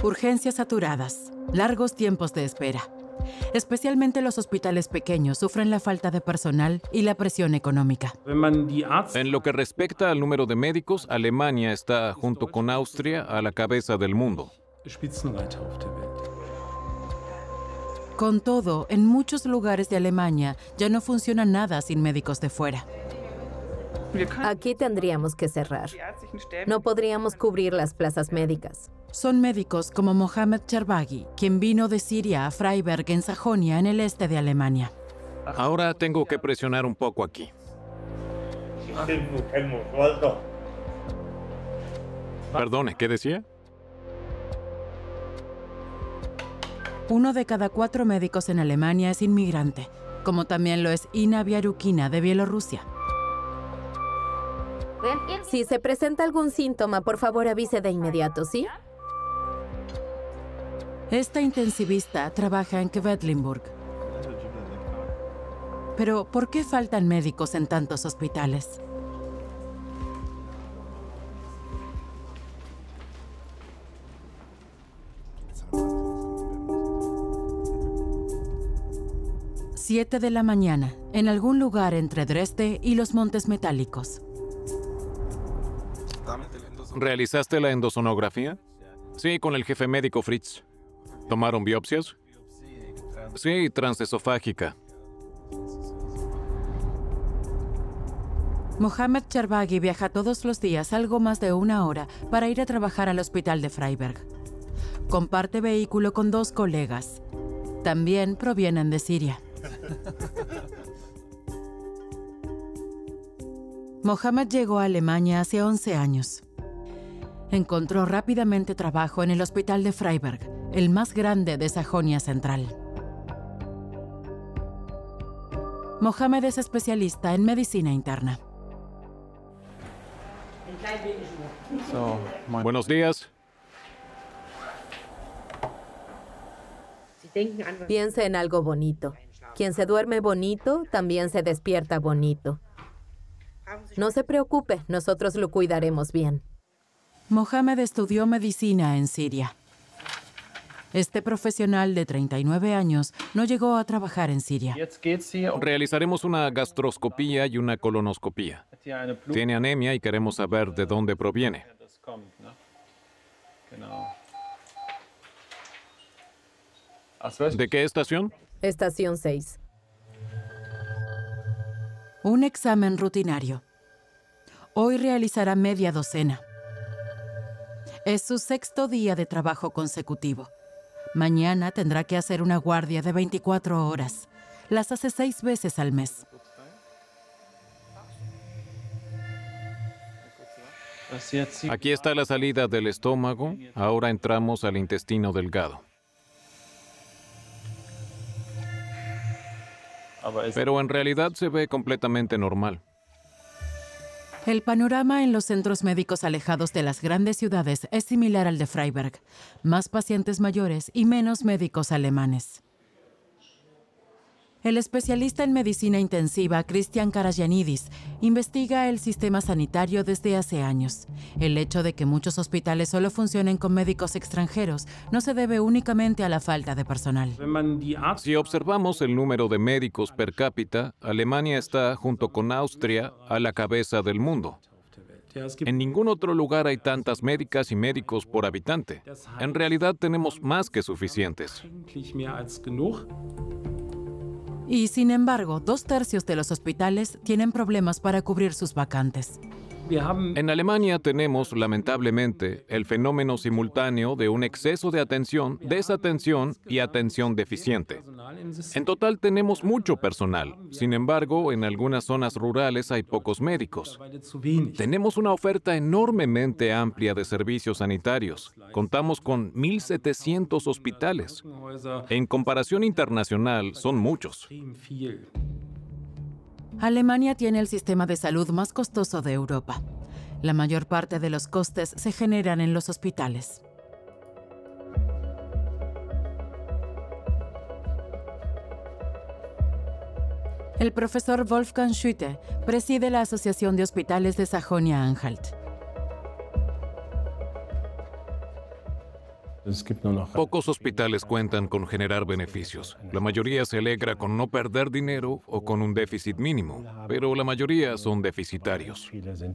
Urgencias saturadas, largos tiempos de espera. Especialmente los hospitales pequeños sufren la falta de personal y la presión económica. En lo que respecta al número de médicos, Alemania está, junto con Austria, a la cabeza del mundo. Con todo, en muchos lugares de Alemania ya no funciona nada sin médicos de fuera. Aquí tendríamos que cerrar. No podríamos cubrir las plazas médicas. Son médicos como Mohamed Charbaghi, quien vino de Siria a Freiberg, en Sajonia, en el este de Alemania. Ahora tengo que presionar un poco aquí. Perdone, ¿qué decía? 1 de cada 4 médicos en Alemania es inmigrante, como también lo es Ina Biarukina de Bielorrusia. Si se presenta algún síntoma, por favor avise de inmediato, ¿sí? Esta intensivista trabaja en Quedlinburg. Pero, ¿por qué faltan médicos en tantos hospitales? Siete de la mañana, en algún lugar entre Dresde y los Montes Metálicos. ¿Realizaste la endosonografía? Sí, con el jefe médico Fritz. ¿Tomaron biopsias? Sí, transesofágica. Mohamed Charbaghi viaja todos los días algo más de 1 hora para ir a trabajar al hospital de Freiberg. Comparte vehículo con 2 colegas. También provienen de Siria. Mohamed llegó a Alemania hace 11 años. Encontró rápidamente trabajo en el hospital de Freiberg, el más grande de Sajonia Central. Mohamed es especialista en medicina interna. Buenos días. Piense en algo bonito. Quien se duerme bonito, también se despierta bonito. No se preocupe, nosotros lo cuidaremos bien. Mohamed estudió medicina en Siria. Este profesional de 39 años no llegó a trabajar en Siria. Realizaremos una gastroscopía y una colonoscopía. Tiene anemia y queremos saber de dónde proviene. ¿De qué estación? Estación 6. Un examen rutinario. Hoy realizará media docena. Es su 6º día de trabajo consecutivo. Mañana tendrá que hacer una guardia de 24 horas. Las hace 6 veces al mes. Aquí está la salida del estómago. Ahora entramos al intestino delgado. Pero en realidad se ve completamente normal. El panorama en los centros médicos alejados de las grandes ciudades es similar al de Freiberg. Más pacientes mayores y menos médicos alemanes. El especialista en medicina intensiva, Christian Karajanidis, investiga el sistema sanitario desde hace años. El hecho de que muchos hospitales solo funcionen con médicos extranjeros no se debe únicamente a la falta de personal. Si observamos el número de médicos per cápita, Alemania está, junto con Austria, a la cabeza del mundo. En ningún otro lugar hay tantas médicas y médicos por habitante. En realidad tenemos más que suficientes. Y sin embargo, 2/3 de los hospitales tienen problemas para cubrir sus vacantes. En Alemania tenemos, lamentablemente, el fenómeno simultáneo de un exceso de atención, desatención y atención deficiente. En total tenemos mucho personal. Sin embargo, en algunas zonas rurales hay pocos médicos. Tenemos una oferta enormemente amplia de servicios sanitarios. Contamos con 1.700 hospitales. En comparación internacional, son muchos. Alemania tiene el sistema de salud más costoso de Europa. La mayor parte de los costes se generan en los hospitales. El profesor Wolfgang Schütte preside la Asociación de Hospitales de Sajonia-Anhalt. Pocos hospitales cuentan con generar beneficios. La mayoría se alegra con no perder dinero o con un déficit mínimo, pero la mayoría son deficitarios.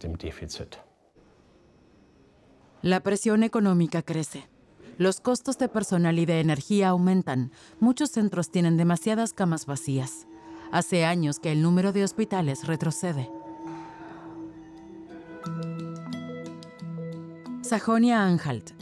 La presión económica crece. Los costos de personal y de energía aumentan. Muchos centros tienen demasiadas camas vacías. Hace años que el número de hospitales retrocede. Sajonia-Anhalt,